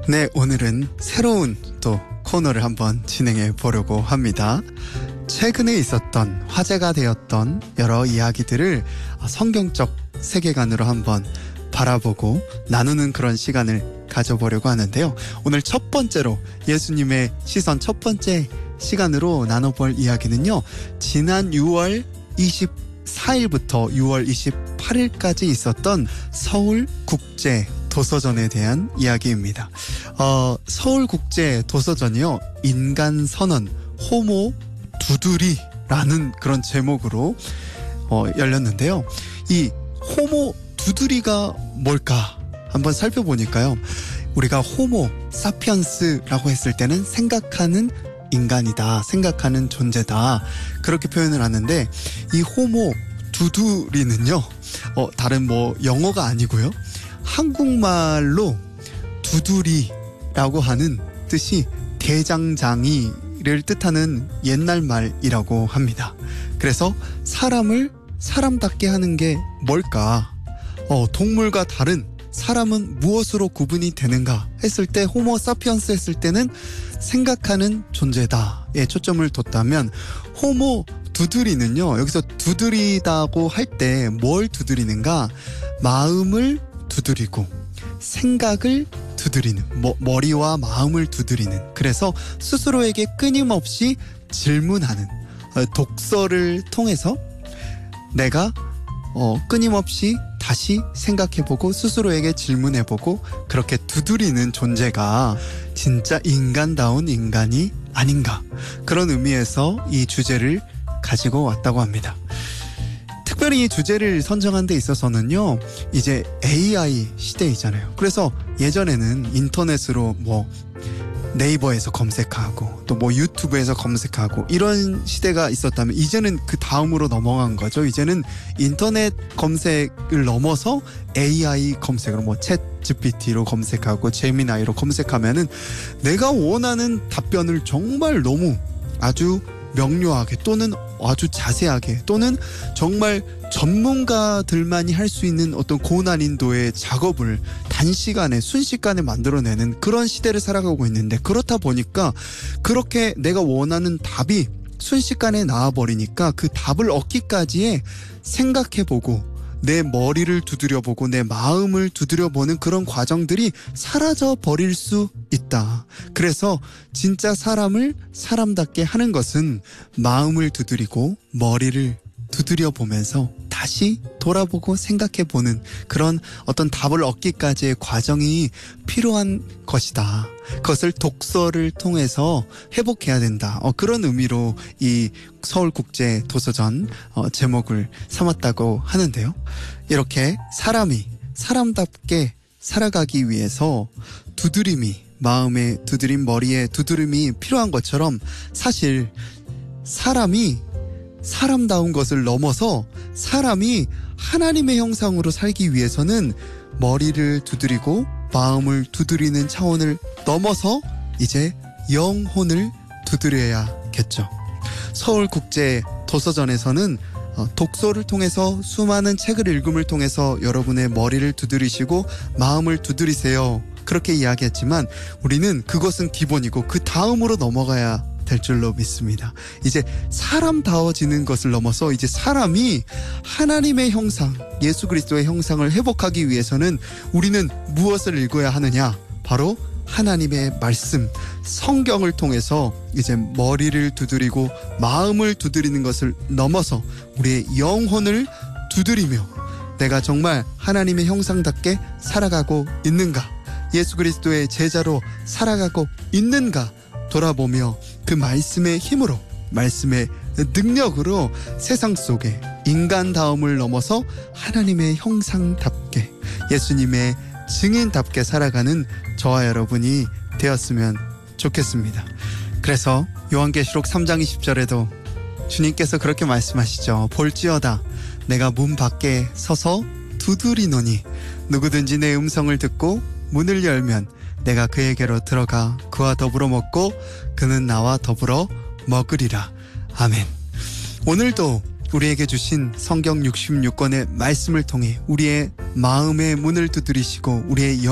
네, 오늘은 새로운 또 코너를 한번 진행해 보려고 합니다. 최근에 있었던 화제가 되었던 여러 이야기들을 성경적 세계관으로 한번 바라보고 나누는 그런 시간을 가져보려고 하는데요. 오늘 첫 번째로 예수님의 시선 첫 번째 시간으로 나눠볼 이야기는요. 지난 6월 24일부터 6월 28일까지 있었던 서울국제 도서전에 대한 이야기입니다. 서울국제 도서전이요. 인간선언 호모 두드리라는 그런 제목으로 열렸는데요. 이 호모 두드리가 뭘까 한번 살펴보니까요. 우리가 호모 사피언스라고 했을 때는 생각하는 인간이다, 생각하는 존재다, 그렇게 표현을 하는데 이 호모 두드리는요 다른 영어가 아니고요, 한국말로 두드리라고 하는 뜻이 대장장이를 뜻하는 옛날 말이라고 합니다. 그래서 사람을 사람답게 하는 게 뭘까? 동물과 다른 사람은 무엇으로 구분이 되는가 했을 때, 호모 사피언스 했을 때는 생각하는 존재다에 초점을 뒀다면, 호모 두드리는요, 여기서 두드리다고 할 때 뭘 두드리는가? 마음을 두드리고 생각을 두드리는, 머리와 마음을 두드리는, 그래서 스스로에게 끊임없이 질문하는, 독서를 통해서 내가 끊임없이 다시 생각해보고 스스로에게 질문해보고 그렇게 두드리는 존재가 진짜 인간다운 인간이 아닌가, 그런 의미에서 이 주제를 가지고 왔다고 합니다. 특별히 이 주제를 선정한 데 있어서는요, 이제 AI 시대이잖아요. 그래서 예전에는 인터넷으로 네이버에서 검색하고 또 유튜브에서 검색하고 이런 시대가 있었다면, 이제는 그 다음으로 넘어간 거죠. 이제는 인터넷 검색을 넘어서 AI 검색으로 챗 GPT로 검색하고 제미나이로 검색하면은 내가 원하는 답변을 정말 너무 아주 명료하게, 또는 아주 자세하게, 또는 정말 전문가들만이 할 수 있는 어떤 고난인도의 작업을 단시간에 순식간에 만들어내는 그런 시대를 살아가고 있는데, 그렇다 보니까 그렇게 내가 원하는 답이 순식간에 나와버리니까 그 답을 얻기까지의 생각해보고 내 머리를 두드려보고 내 마음을 두드려보는 그런 과정들이 사라져 버릴 수 있다. 그래서 진짜 사람을 사람답게 하는 것은 마음을 두드리고 머리를 두드려보면서 다시 돌아보고 생각해보는 그런 어떤 답을 얻기까지의 과정이 필요한 것이다. 그것을 독서를 통해서 회복해야 된다. 그런 의미로 이 서울국제 도서전 제목을 삼았다고 하는데요. 이렇게 사람이 사람답게 살아가기 위해서 두드림이, 마음의 두드림, 머리의 두드림이 필요한 것처럼, 사실 사람이 사람다운 것을 넘어서 사람이 하나님의 형상으로 살기 위해서는 머리를 두드리고 마음을 두드리는 차원을 넘어서 이제 영혼을 두드려야겠죠. 서울국제 도서전에서는 독서를 통해서, 수많은 책을 읽음을 통해서 여러분의 머리를 두드리시고 마음을 두드리세요, 그렇게 이야기했지만, 우리는 그것은 기본이고 그 다음으로 넘어가야 될 줄로 믿습니다. 이제 사람다워지는 것을 넘어서 이제 사람이 하나님의 형상, 예수 그리스도의 형상을 회복하기 위해서는 우리는 무엇을 읽어야 하느냐? 바로 하나님의 말씀, 성경을 통해서 이제 머리를 두드리고 마음을 두드리는 것을 넘어서 우리의 영혼을 두드리며 내가 정말 하나님의 형상답게 살아가고 있는가, 예수 그리스도의 제자로 살아가고 있는가 돌아보며 그 말씀의 힘으로, 말씀의 능력으로 세상 속에 인간다움을 넘어서 하나님의 형상답게, 예수님의 증인답게 살아가는 저와 여러분이 되었으면 좋겠습니다. 그래서 요한계시록 3장 20절에도 주님께서 그렇게 말씀하시죠. 볼지어다 내가 문 밖에 서서 두드리노니 누구든지 내 음성을 듣고 문을 열면 내가 그에게로 들어가 그와 더불어 먹고 그는 나와 더불어 먹으리라. 아멘. 오늘도 우리에게 주신 성경 66권의 말씀을 통해 우리의 마음의 문을 두드리시고 우리의